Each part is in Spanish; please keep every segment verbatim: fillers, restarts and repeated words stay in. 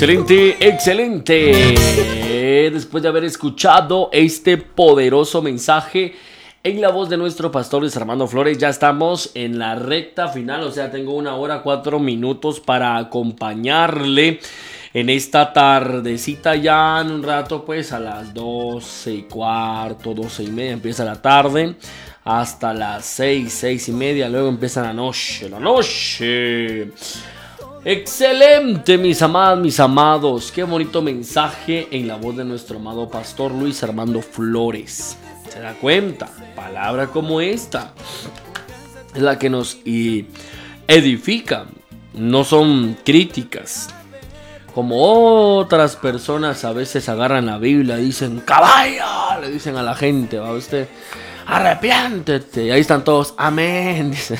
Excelente, excelente. Después de haber escuchado este poderoso mensaje en la voz de nuestro pastor Luis Armando Flores, ya estamos en la recta final, o sea, tengo una hora, cuatro minutos para acompañarle en esta tardecita. Ya en un rato, pues a las doce y cuarto, doce y media empieza la tarde, hasta las seis, seis y media, luego empieza la noche, la noche. Excelente, mis amadas, mis amados. Qué bonito mensaje en la voz de nuestro amado pastor Luis Armando Flores. ¿Se da cuenta? Palabra como esta es la que nos edifica. No son críticas, como otras personas a veces agarran la Biblia y dicen: caballo, le dicen a la gente, va usted, arrepiéntete, y ahí están todos, amén, dice.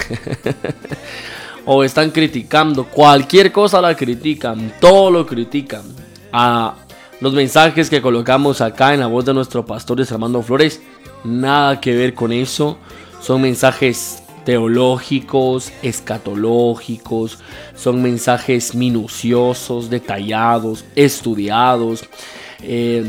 O están criticando, cualquier cosa la critican, todo lo critican. A los mensajes que colocamos acá en la voz de nuestro pastor Luis Armando Flores, nada que ver con eso. Son mensajes teológicos, escatológicos, son mensajes minuciosos, detallados, estudiados, eh,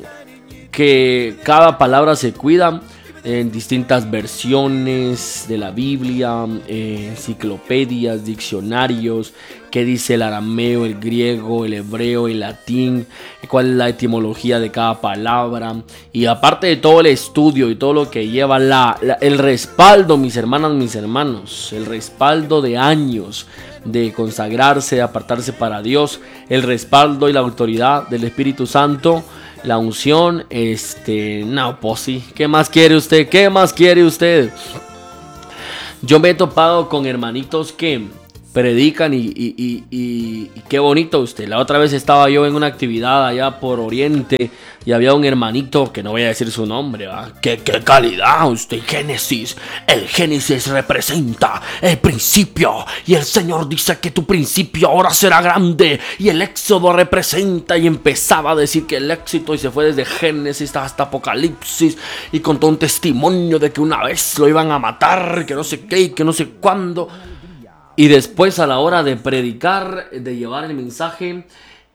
que cada palabra se cuida en distintas versiones de la Biblia, eh, enciclopedias, diccionarios, qué dice el arameo, el griego, el hebreo, el latín, cuál es la etimología de cada palabra. Y aparte de todo el estudio y todo lo que lleva la, la, el respaldo, mis hermanas, mis hermanos, el respaldo de años de consagrarse, de apartarse para Dios, el respaldo y la autoridad del Espíritu Santo, la unción, este, no, pues sí, ¿qué más quiere usted? ¿Qué más quiere usted? Yo me he topado con hermanitos que predican y, y, y, y, y qué bonito usted. La otra vez estaba yo en una actividad allá por Oriente y había un hermanito, que no voy a decir su nombre, ¿va? ¿Qué, qué calidad usted? Génesis, el Génesis representa el principio y el Señor dice que tu principio ahora será grande, y el Éxodo representa, y empezaba a decir que el éxito, y se fue desde Génesis hasta Apocalipsis y contó un testimonio de que una vez lo iban a matar, que no sé qué y que no sé cuándo. Y después, a la hora de predicar, de llevar el mensaje,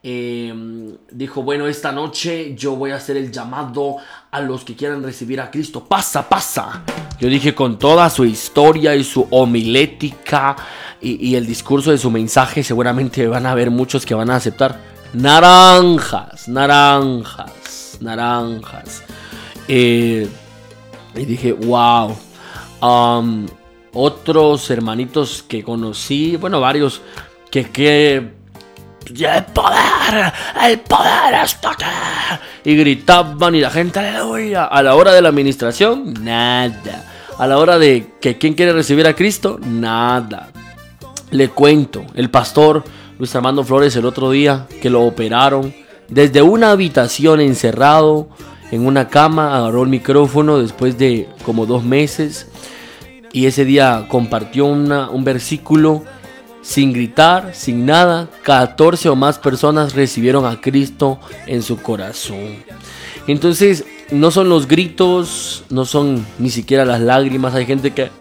eh, dijo: bueno, esta noche yo voy a hacer el llamado a los que quieran recibir a Cristo. Pasa, pasa. Yo dije, con toda su historia y su homilética y, y el discurso de su mensaje, seguramente van a haber muchos que van a aceptar. Naranjas, naranjas, naranjas. Eh, y dije, wow. Um, Otros hermanitos que conocí, bueno, varios, que, que el poder, el poder está aquí, y gritaban, y la gente, aleluya. A la hora de la administración, nada. A la hora de que quién quiere recibir a Cristo, nada. Le cuento, el pastor Luis Armando Flores, el otro día que lo operaron, desde una habitación, encerrado en una cama, agarró el micrófono después de como dos meses. Y ese día compartió una, un versículo sin gritar, sin nada. catorce o más personas recibieron a Cristo en su corazón. Entonces, no son los gritos, no son ni siquiera las lágrimas. Hay gente que...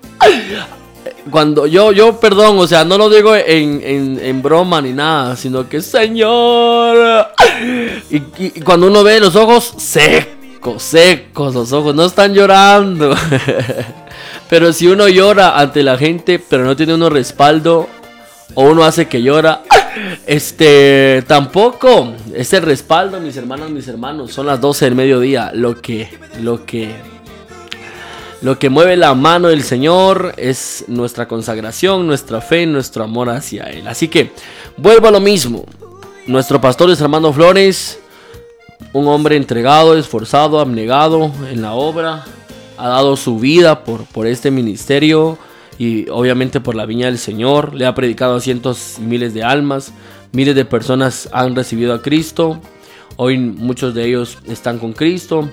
Cuando yo, yo, perdón, o sea, no lo digo en, en, en broma ni nada, sino que, Señor... Y, y, y cuando uno ve los ojos secos, secos, los ojos no están llorando. Pero si uno llora ante la gente, pero no tiene uno respaldo, o uno hace que llora, este, tampoco. Ese respaldo, mis hermanas, mis hermanos, son las doce del mediodía. Lo que, lo que, lo que mueve la mano del Señor es nuestra consagración, nuestra fe, nuestro amor hacia Él. Así que, vuelvo a lo mismo. Nuestro pastor Luis Armando Flores, un hombre entregado, esforzado, abnegado en la obra, ha dado su vida por, por este ministerio y obviamente por la viña del Señor. Le ha predicado a cientos y miles de almas. Miles de personas han recibido a Cristo. Hoy muchos de ellos están con Cristo.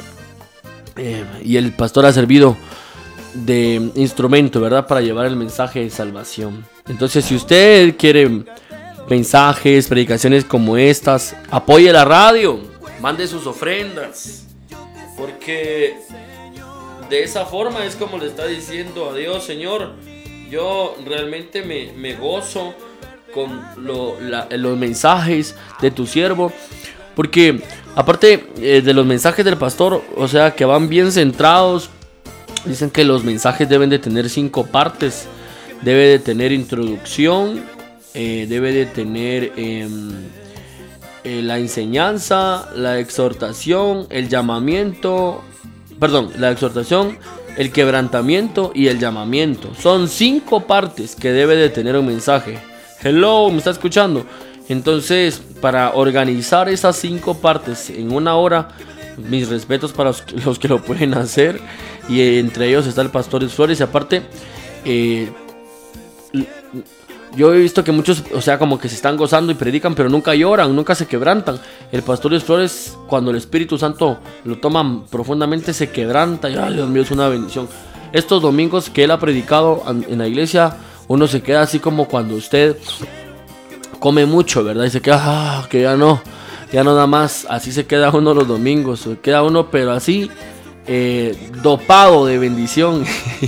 Eh, y el pastor ha servido de instrumento, ¿verdad?, para llevar el mensaje de salvación. Entonces, si usted quiere mensajes, predicaciones como estas, apoye la radio, mande sus ofrendas, porque de esa forma es como le está diciendo a Dios: Señor, yo realmente me, me gozo con lo, la, los mensajes de tu siervo, porque aparte eh, de los mensajes del pastor, o sea, que van bien centrados. Dicen que los mensajes deben de tener cinco partes. Debe de tener introducción, eh, debe de tener eh, eh, la enseñanza, la exhortación, el llamamiento, perdón, la exhortación, el quebrantamiento y el llamamiento. Son cinco partes que debe de tener un mensaje. Hello, ¿me está escuchando? Entonces, para organizar esas cinco partes en una hora, mis respetos para los, los que lo pueden hacer. Y eh, entre ellos está el pastor Flores. Y aparte, eh, yo he visto que muchos, o sea, como que se están gozando y predican, pero nunca lloran, nunca se quebrantan. El pastor Flores, cuando el Espíritu Santo lo toma profundamente, se quebranta. Y, ay, Dios mío, es una bendición. Estos domingos que él ha predicado en la iglesia, uno se queda así como cuando usted come mucho, ¿verdad? Y se queda, ah, que ya no, ya no da más. Así se queda uno los domingos, se queda uno, pero así, eh, dopado de bendición,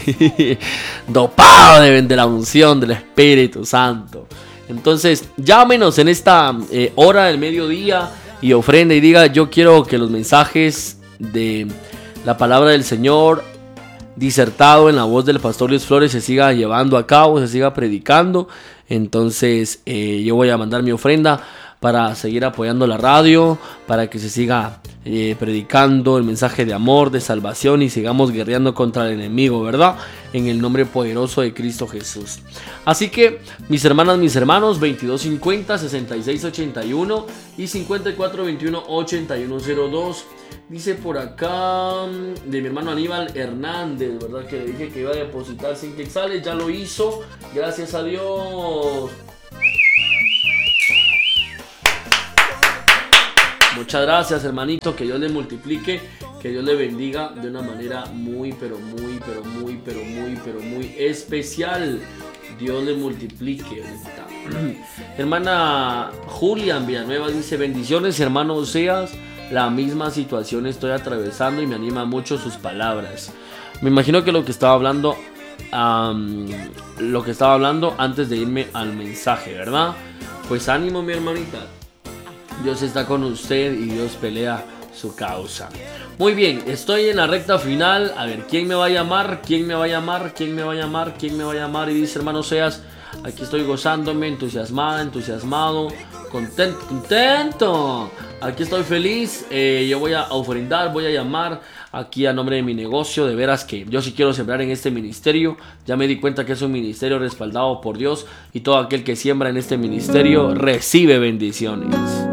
dopado de, de la unción del Espíritu Santo. Entonces, llámenos en esta eh, hora del mediodía y ofrenda y diga: yo quiero que los mensajes de la palabra del Señor, disertado en la voz del pastor Luis Flores, se siga llevando a cabo, se siga predicando. Entonces eh, yo voy a mandar mi ofrenda para seguir apoyando la radio, para que se siga eh, predicando el mensaje de amor, de salvación, y sigamos guerreando contra el enemigo, ¿verdad? En el nombre poderoso de Cristo Jesús. Así que, mis hermanas, mis hermanos, veintidós cincuenta, sesenta y seis ochenta y uno y cincuenta y cuatro veintiuno ochenta y uno cero dos. Dice por acá de mi hermano Aníbal Hernández, ¿verdad? Que le dije que iba a depositar cien quetzales, ya lo hizo, gracias a Dios. Muchas gracias, hermanito, que Dios le multiplique, que Dios le bendiga de una manera muy, pero muy, pero muy, pero muy, pero muy especial. Dios le multiplique. Hermana Julián Villanueva dice: bendiciones, hermano Oseas. La misma situación estoy atravesando y me anima mucho sus palabras. Me imagino que lo que estaba hablando, um, lo que estaba hablando antes de irme al mensaje, ¿verdad? Pues ánimo, mi hermanita. Dios está con usted y Dios pelea su causa. Muy bien, estoy en la recta final. A ver, ¿quién me va a llamar? ¿Quién me va a llamar? ¿Quién me va a llamar? ¿Quién me va a llamar? Y dice: hermano Seas, aquí estoy gozándome, entusiasmada, entusiasmado, contento, contento. Aquí estoy feliz. Eh, yo voy a ofrendar, voy a llamar aquí a nombre de mi negocio. De veras que yo sí quiero sembrar en este ministerio. Ya me di cuenta que es un ministerio respaldado por Dios, y todo aquel que siembra en este ministerio recibe bendiciones.